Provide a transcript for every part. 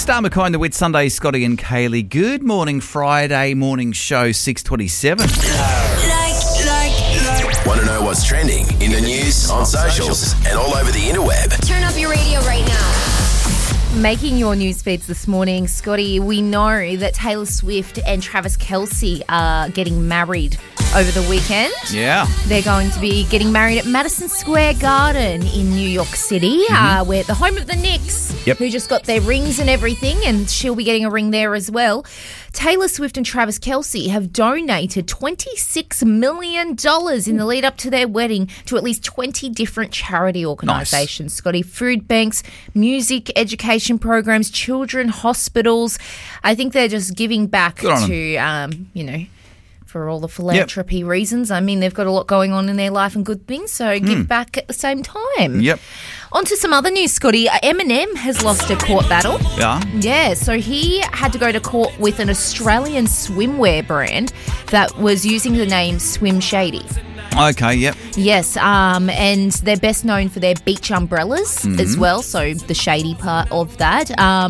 Star McCoy and the Wit Sunday, Scotty and Kaylee. Good morning, Friday morning show, 6:27. Want to know what's trending in the news, on socials, and all over the interweb? Turn up your radio right now. Making your news feeds this morning, Scotty, we know that Taylor Swift and Travis Kelce are getting married over the weekend. Yeah. They're going to be getting married at Madison Square Garden in New York City, where the home of the Knicks, who just got their rings and everything, and she'll be getting a ring there as well. Taylor Swift and Travis Kelce have donated $26 million in the lead up to their wedding to at least 20 different charity organisations. Nice. Scotty, food banks, music, education programs, children, hospitals. I think they're just giving back to, for all the philanthropy reasons. I mean, they've got a lot going on in their life and good things, so give back at the same time. Yep. On to some other news, Scotty. Eminem has lost a court battle. Yeah. Yeah, so he had to go to court with an Australian swimwear brand that was using the name Swim Shady. Okay, yep. Yes, and they're best known for their beach umbrellas as well, so the shady part of that.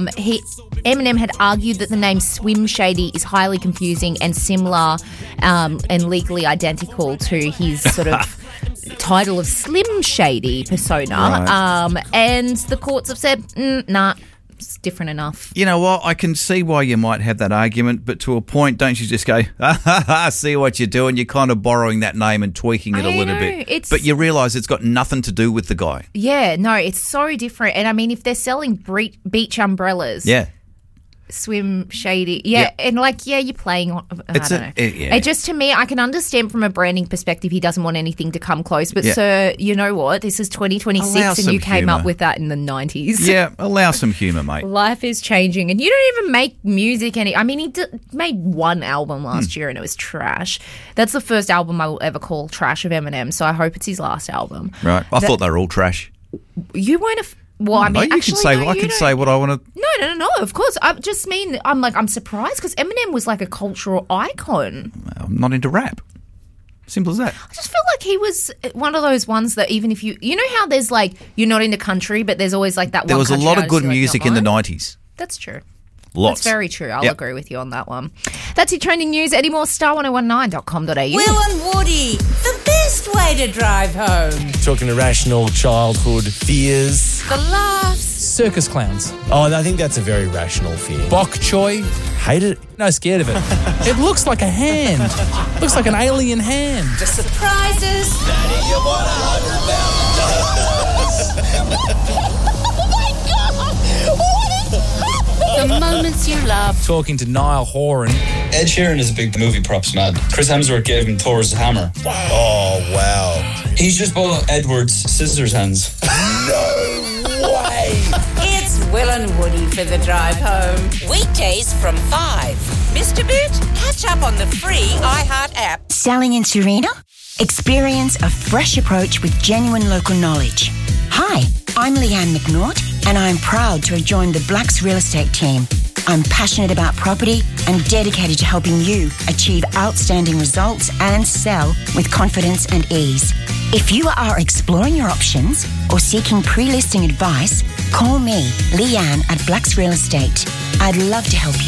Eminem had argued that the name Swim Shady is highly confusing and similar and legally identical to his sort of title of Slim Shady persona. Right. And the courts have said, nah, it's different enough. You know what? I can see why you might have that argument, but to a point, don't you just go, I see what you're doing. You're kind of borrowing that name and tweaking it a little bit. But you realise it's got nothing to do with the guy. Yeah, no, it's so different. And I mean, if they're selling beach umbrellas. Yeah. Swim Shady. Yeah, and you're playing on, I don't know. It just, to me, I can understand from a branding perspective he doesn't want anything to come close. But, sir, you know what? This is 2026 and you came up with that in the 90s. Yeah, allow some humour, mate. Life is changing. And you don't even make music I mean, he made one album last year and it was trash. That's the first album I will ever call trash of Eminem, so I hope it's his last album. Right. I thought they were all trash. You weren't Well, I mean, I can say what I want to. No, of course. I'm surprised because Eminem was like a cultural icon. I'm not into rap. Simple as that. I just feel like he was one of those ones that even if you know how there's like, you're not into country, but there's always like that there one. There was a lot of good music in the 90s. That's true. Lots. That's very true. I'll agree with you on that one. That's your trending news. Any more, star1019.com.au. Will and Woody, the best way to drive home. Talking irrational childhood fears. The laughs. Circus clowns. Oh, I think that's a very rational fear. Bok choy. Hate it? No, scared of it. It looks like a hand. Looks like an alien hand. The surprises. Daddy, you want $100,000. The moments you love. Talking to Niall Horan. Ed Sheeran is a big movie props man. Chris Hemsworth gave him Thor's hammer. Oh, wow. He's just bought Edward's scissors hands. No way. It's Will and Woody for the drive home. Weekdays from 5. Mr. Bit, catch up on the free iHeart app. Selling in Serena? Experience a fresh approach with genuine local knowledge. Hi, I'm Leanne McNaught, and I'm proud to have joined the Blacks Real Estate team. I'm passionate about property and dedicated to helping you achieve outstanding results and sell with confidence and ease. If you are exploring your options or seeking pre-listing advice, call me, Leanne, at Blacks Real Estate. I'd love to help you.